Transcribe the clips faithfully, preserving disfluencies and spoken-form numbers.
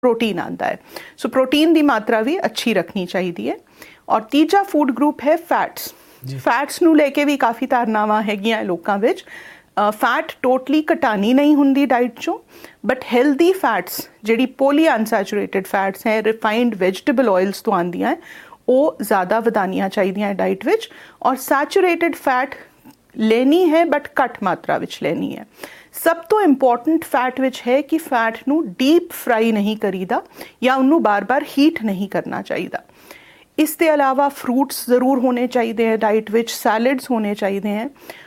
Protein आता है। So protein की मात्रा भी अच्छी रखनी चाहिए। और तीजा फूड ग्रुप है फैट्स। फैट्स नूं लेके भी काफ़ी धारनावां हैगियां लोकां विच। फैट टोटली घटानी नहीं हुंदी डाइट चों, बट हैल्दी फैट्स जिहड़ी पोली अनसैचुरेटेड फैट्स हैं, रिफाइंड वैजिटेबल ऑयल्स तो आंदियां हैं, वो ज़्यादा वधानियां चाहिए डाइट विच। और सैचुरेटेड फैट लेनी है बट घट मात्रा विच लेनी है। सब तो इंपॉर्टेंट फैट विच है कि फैट नूं डीप फ्राई नहीं करीदा या उन्होंने बार बार हीट नहीं करना चाहिए। इसके अलावा फ्रूट्स ज़रूर होने चाहिए हैं डाइट विच, सैलड्स होने चाहिए हैं,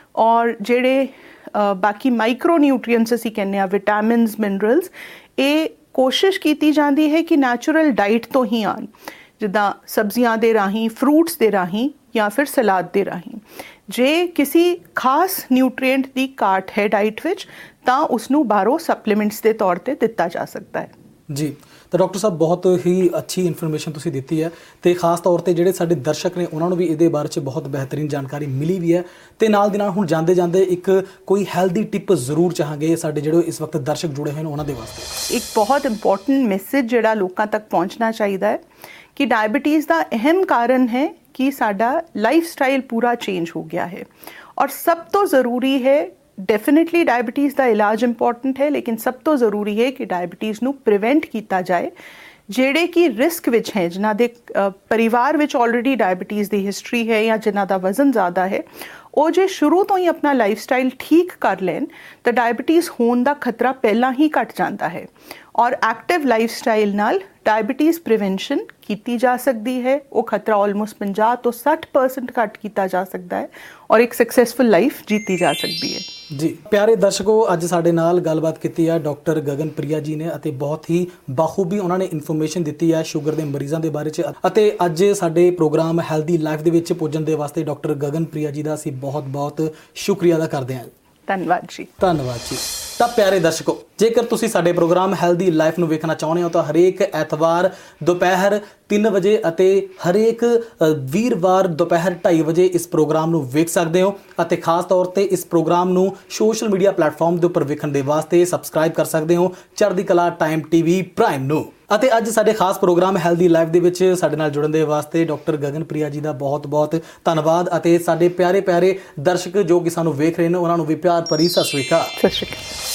और जेड़े बाकी माइक्रो न्यूट्रीएंट्स असीं कहने आ, विटामिन्स, मिनरल्स, ये कोशिश की जाती है कि नैचुरल डाइट तो ही आन, जिद्दां सब्जियां दे राहीं, फ्रूट्स दे राहीं या फिर सलाद दे राहीं। जे किसी खास न्यूट्रीएंट की घाट है डाइट विच तां उसनूं बाहरों सप्लीमेंट्स के तौर पर दिता जा सकता है। जी, तो डॉक्टर साहब बहुत ही अच्छी इन्फॉर्मेशन तुसीं दित्ती है, तो खास तौर पर जिहड़े साडे दर्शक ने उन्होंने भी इहदे बारे बहुत बेहतरीन जानकारी मिली भी है। तो नाल दी नाल हुण जांदे जांदे एक कोई हैल्दी टिप जरूर चाहांगे साडे जिहड़े इस वक्त दर्शक जुड़े हुए हैं उन्हां दे वास्ते। एक बहुत इंपॉर्टेंट मैसेज जिहड़ा लोकां तक पहुँचना चाहिए है कि डायबिटीज़ का अहम कारण है कि साडा लाइफ स्टाइल पूरा चेंज हो गया है। और सब तो ज़रूरी है, डेफिनेटली डायबिटीज़ का इलाज इंपॉर्टेंट है, लेकिन सब तो ज़रूरी है कि डायबिटीज़ नूं प्रिवेंट किया जाए। जेड़े कि रिस्क विच हैं, जिन्हां दे परिवार विच ऑलरेडी डायबिटीज़ की हिस्टरी है या जिन्हां दा वजन ज़्यादा है, वो जे शुरू तो ही अपना लाइफ स्टाइल ठीक कर लें तो डायबिटीज़ होने का खतरा पहला ही घट जाता है। और एक्टिव लाइफ स्टाइल नाल डायबिटीज़ प्रिवेंशन की जा सकती है। वो खतरा ऑलमोस्ट पचास तो साठ परसेंट घट किया जा सकता है और एक सक्सैसफुल लाइफ जीती जा सकती है। जी प्यारे दर्शकों, अज साडे नाल गलबात की है डॉक्टर गगनप्रिया जी ने, अते बहुत ही बाखूबी उन्होंने इन्फॉर्मेशन दी है शुगर के मरीजों के बारे च। अते अज साडे प्रोग्राम हैल्दी लाइफ दे विच पुजन दे वास्ते डॉक्टर गगनप्रिया जी का असीं बहुत बहुत शुक्रिया अदा करते हैं। धन्यवाद जी। धन्यवाद जी। तो प्यारे दर्शकों, जेकर तुसीं साडे प्रोग्राम हैल्दी लाइफ नूं वेखना चाहुंदे हो तो हरेक एतवार दोपहर तीन बजे अते हरेक वीरवार दोपहर ढाई बजे इस प्रोग्राम नूं वेख सकते हो। अते खास तौर पर इस प्रोग्राम नूं सोशल मीडिया प्लेटफॉर्म के उपर वेखण दे वास्ते सबसक्राइब कर सकते हो चढ़दी कला टाइम टीवी प्राइम नूं। अते अज साडे खास प्रोग्राम हैल्दी लाइफ दे विच साडे नाल जुड़न दे वास्ते डॉक्टर गगनप्रिया जी का बहुत बहुत धन्यवाद। अते साडे प्यारे प्यारे दर्शक जो कि सानूं वेख रहे हैं उन्हां नूं भी प्यार भरी सत श्री अकाल। सत श्री अकाल।